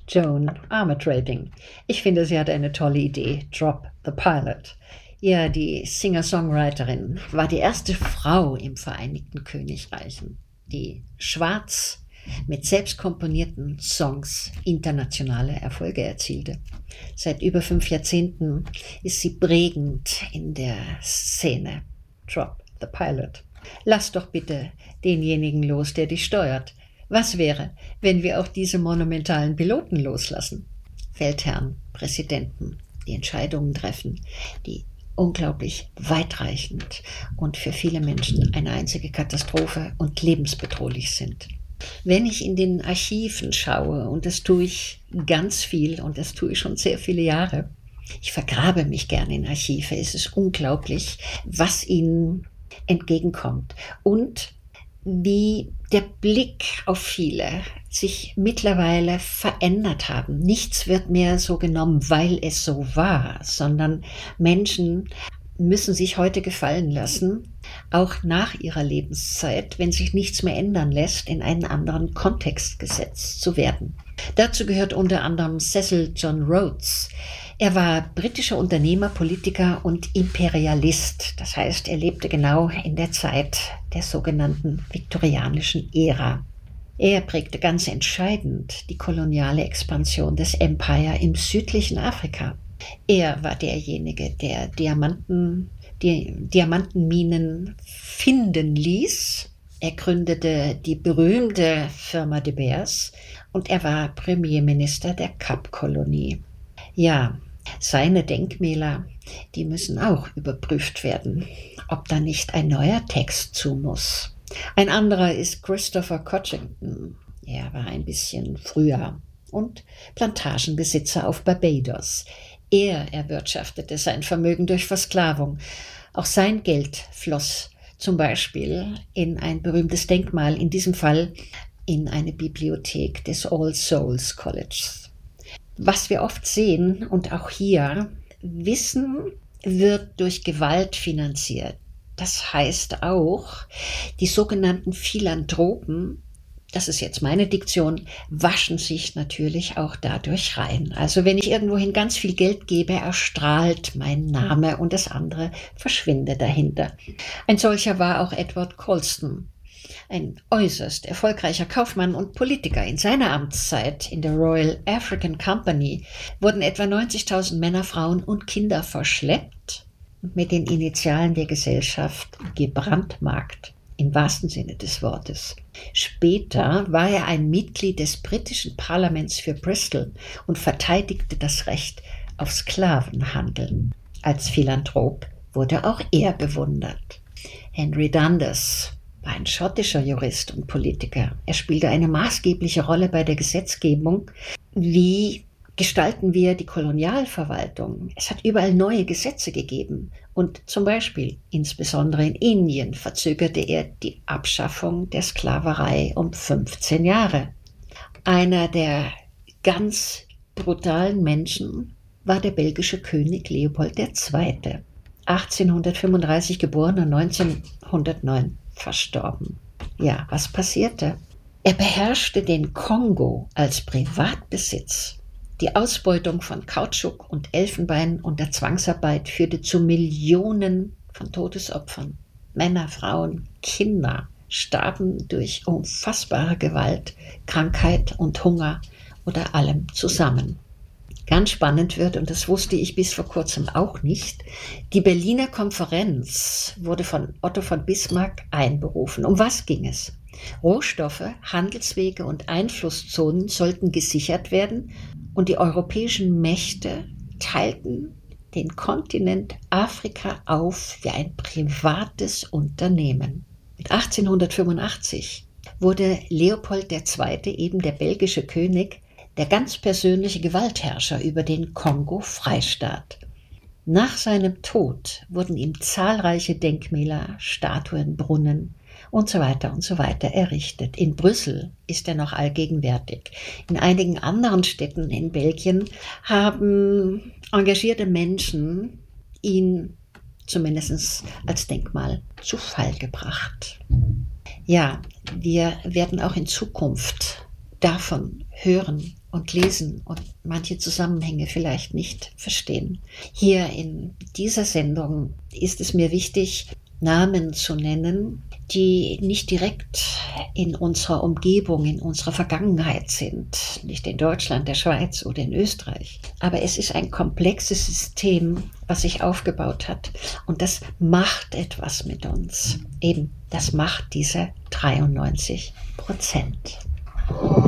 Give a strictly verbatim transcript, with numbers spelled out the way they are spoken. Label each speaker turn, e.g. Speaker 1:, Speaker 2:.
Speaker 1: Joan Armatrading. Ich finde, sie hatte eine tolle Idee. Drop the Pilot. Ja, die Singer-Songwriterin war die erste Frau im Vereinigten Königreich, die schwarz mit selbst komponierten Songs internationale Erfolge erzielte. Seit über fünf Jahrzehnten ist sie prägend in der Szene. Drop the Pilot. Lass doch bitte denjenigen los, der dich steuert. Was wäre, wenn wir auch diese monumentalen Piloten loslassen? Feldherren, Präsidenten, die Entscheidungen treffen, die unglaublich weitreichend und für viele Menschen eine einzige Katastrophe und lebensbedrohlich sind. Wenn ich in den Archiven schaue, und das tue ich ganz viel und das tue ich schon sehr viele Jahre, ich vergrabe mich gerne in Archive, es ist unglaublich, was ihnen entgegenkommt und wie der Blick auf viele sich mittlerweile verändert haben. Nichts wird mehr so genommen, weil es so war, sondern Menschen müssen sich heute gefallen lassen, auch nach ihrer Lebenszeit, wenn sich nichts mehr ändern lässt, in einen anderen Kontext gesetzt zu werden. Dazu gehört unter anderem Cecil John Rhodes. Er war britischer Unternehmer, Politiker und Imperialist. Das heißt, er lebte genau in der Zeit der sogenannten viktorianischen Ära. Er prägte ganz entscheidend die koloniale Expansion des Empire im südlichen Afrika. Er war derjenige, der Diamanten, die Diamantenminen finden ließ. Er gründete die berühmte Firma De Beers und er war Premierminister der Kapkolonie. Ja, seine Denkmäler, die müssen auch überprüft werden, ob da nicht ein neuer Text zu muss. Ein anderer ist Christopher Codrington. Er war ein bisschen früher und Plantagenbesitzer auf Barbados. Er erwirtschaftete sein Vermögen durch Versklavung. Auch sein Geld floss zum Beispiel in ein berühmtes Denkmal, in diesem Fall in eine Bibliothek des All Souls Colleges. Was wir oft sehen, und auch hier, Wissen wird durch Gewalt finanziert. Das heißt auch, die sogenannten Philanthropen, das ist jetzt meine Diktion, waschen sich natürlich auch dadurch rein. Also wenn ich irgendwohin ganz viel Geld gebe, erstrahlt mein Name und das andere verschwindet dahinter. Ein solcher war auch Edward Colston, ein äußerst erfolgreicher Kaufmann und Politiker. In seiner Amtszeit in der Royal African Company wurden etwa neunzigtausend Männer, Frauen und Kinder verschleppt und mit den Initialen der Gesellschaft gebrandmarkt. Im wahrsten Sinne des Wortes. Später war er ein Mitglied des britischen Parlaments für Bristol und verteidigte das Recht auf Sklavenhandel. Als Philanthrop wurde auch er bewundert. Henry Dundas war ein schottischer Jurist und Politiker. Er spielte eine maßgebliche Rolle bei der Gesetzgebung. Wie gestalten wir die Kolonialverwaltung? Es hat überall neue Gesetze gegeben. Und zum Beispiel, insbesondere in Indien, verzögerte er die Abschaffung der Sklaverei um fünfzehn Jahre. Einer der ganz brutalen Menschen war der belgische König Leopold der Zweite. achtzehnhundertfünfunddreißig geboren und neunzehnhundertneun verstorben. Ja, was passierte? Er beherrschte den Kongo als Privatbesitz. Die Ausbeutung von Kautschuk und Elfenbein unter Zwangsarbeit führte zu Millionen von Todesopfern. Männer, Frauen, Kinder starben durch unfassbare Gewalt, Krankheit und Hunger oder allem zusammen. Ganz spannend wird, und das wusste ich bis vor kurzem auch nicht, die Berliner Konferenz wurde von Otto von Bismarck einberufen. Um was ging es? Rohstoffe, Handelswege und Einflusszonen sollten gesichert werden und die europäischen Mächte teilten den Kontinent Afrika auf wie ein privates Unternehmen. Mit achtzehnhundertfünfundachtzig wurde Leopold der Zweite, eben der belgische König, der ganz persönliche Gewaltherrscher über den Kongo-Freistaat. Nach seinem Tod wurden ihm zahlreiche Denkmäler, Statuen, Brunnen und so weiter und so weiter errichtet. In Brüssel ist er noch allgegenwärtig. In einigen anderen Städten in Belgien haben engagierte Menschen ihn zumindest als Denkmal zu Fall gebracht. Ja, wir werden auch in Zukunft davon hören und lesen und manche Zusammenhänge vielleicht nicht verstehen. Hier in dieser Sendung ist es mir wichtig, Namen zu nennen, die nicht direkt in unserer Umgebung, in unserer Vergangenheit sind, nicht in Deutschland, der Schweiz oder in Österreich. Aber es ist ein komplexes System, was sich aufgebaut hat und das macht etwas mit uns. Eben, das macht diese dreiundneunzig Prozent.